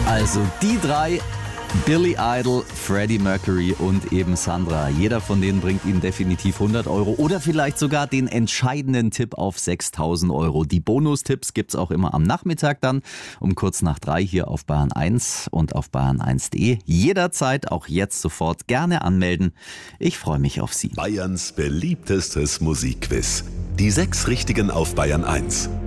Also die drei, Billy Idol, Freddie Mercury und eben Sandra. Jeder von denen bringt Ihnen definitiv 100 Euro oder vielleicht sogar den entscheidenden Tipp auf 6.000 Euro. Die Bonustipps gibt's auch immer am Nachmittag dann um kurz nach 3 hier auf Bayern 1 und auf bayern1.de. Jederzeit, auch jetzt sofort gerne anmelden. Ich freue mich auf Sie. Bayerns beliebtestes Musikquiz. Die 6 Richtigen auf Bayern 1.